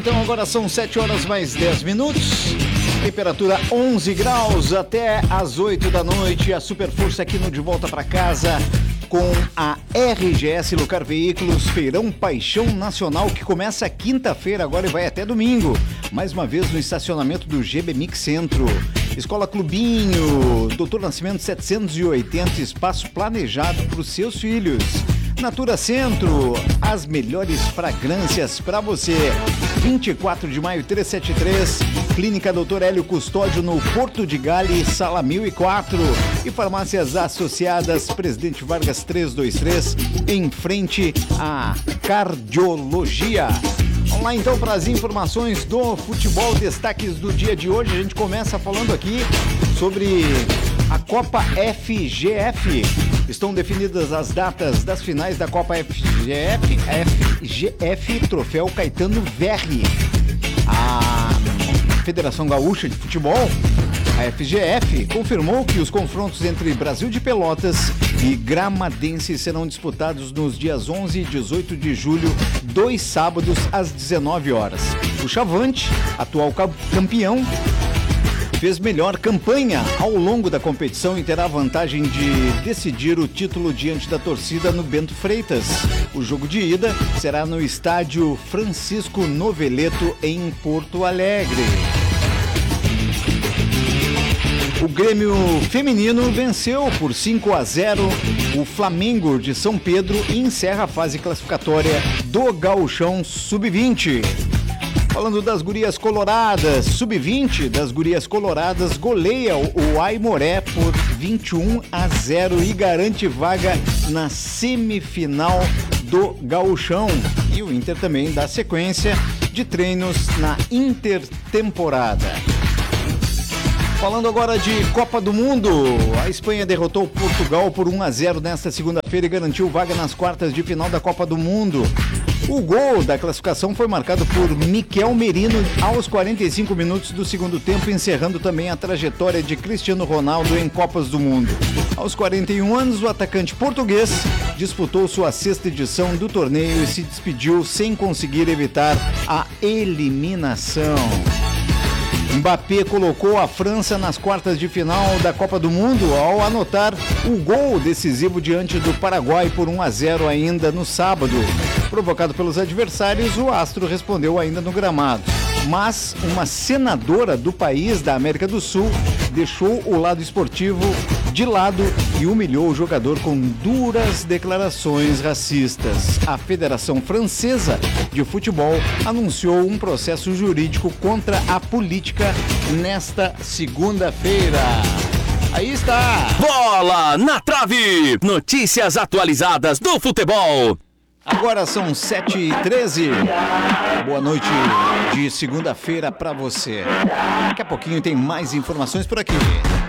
Então agora são 7 horas mais 10 minutos, temperatura 11 graus até as 8 da noite. A super força aqui no De Volta para Casa com a RGS Locar Veículos, Feirão Paixão Nacional, que começa quinta-feira agora e vai até domingo. Mais uma vez no estacionamento do GB Mix Centro. Escola Clubinho, Doutor Nascimento 780, espaço planejado para os seus filhos. Natura Centro, as melhores fragrâncias para você. 24 de maio 373, Clínica Dr. Hélio Custódio no Porto de Gale, sala 1004. E Farmácias Associadas, Presidente Vargas 323, em frente à Cardiologia. Vamos lá então para as informações do futebol, destaques do dia de hoje. A gente começa falando aqui sobre a Copa FGF. Estão definidas as datas das finais da Copa FGF Troféu Caetano Verri. A Federação Gaúcha de Futebol, a FGF, confirmou que os confrontos entre Brasil de Pelotas e Gramadense serão disputados nos dias 11 e 18 de julho, 2 sábados às 19 horas. O Chavante, atual campeão, fez melhor campanha ao longo da competição e terá a vantagem de decidir o título diante da torcida no Bento Freitas. O jogo de ida será no estádio Francisco Noveleto, em Porto Alegre. O Grêmio feminino venceu por 5-0 o Flamengo de São Pedro e encerra a fase classificatória do Gauchão Sub-20. Falando das gurias coloradas, Sub-20 das gurias coloradas goleia o Aimoré por 21-0 e garante vaga na semifinal do Gauchão. E o Inter também dá sequência de treinos na intertemporada. Falando agora de Copa do Mundo, a Espanha derrotou Portugal por 1-0 nesta segunda-feira e garantiu vaga nas quartas de final da Copa do Mundo. O gol da classificação foi marcado por Miquel Merino aos 45 minutos do segundo tempo, encerrando também a trajetória de Cristiano Ronaldo em Copas do Mundo. Aos 41 anos, o atacante português disputou sua 6ª edição do torneio e se despediu sem conseguir evitar a eliminação. Mbappé colocou a França nas quartas de final da Copa do Mundo ao anotar o gol decisivo diante do Paraguai por 1-0 ainda no sábado. Provocado pelos adversários, o astro respondeu ainda no gramado. Mas uma senadora do país da América do Sul deixou o lado esportivo de lado e humilhou o jogador com duras declarações racistas. A Federação Francesa de Futebol anunciou um processo jurídico contra a política nesta segunda-feira. Aí está! Bola na trave! Notícias atualizadas do futebol. Agora são 7h13. Boa noite de segunda-feira para você. Daqui a pouquinho tem mais informações por aqui.